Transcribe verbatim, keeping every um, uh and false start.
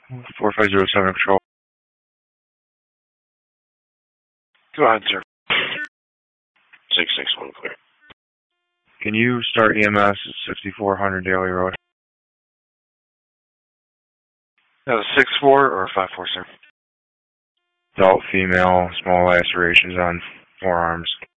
four five zero seven control. Go ahead, sir. six six one clear. Can you start E M S at sixty-four hundred Daly Road? That was six four or five four, sir? Adult, female, small lacerations on forearms.